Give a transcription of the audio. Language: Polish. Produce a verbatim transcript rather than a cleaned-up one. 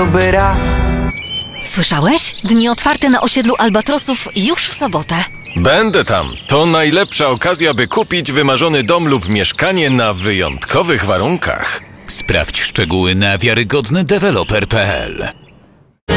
byłby rad. Słyszałeś? Dni otwarte na osiedlu Albatrosów już w sobotę. Będę tam. To najlepsza okazja, by kupić wymarzony dom lub mieszkanie na wyjątkowych warunkach. Sprawdź szczegóły na wiarygodny deweloper kropka p l.